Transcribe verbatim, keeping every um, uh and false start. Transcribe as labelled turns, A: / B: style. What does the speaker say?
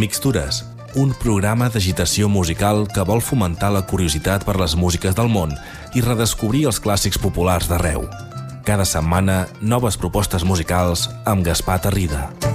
A: Mixtures, un programa d'agitació musical que vol fomentar la curiositat per les músiques del món i redescobrir els clàssics populars d'arreu. Cada setmana, noves propostes musicals amb Gaspar Tarrida.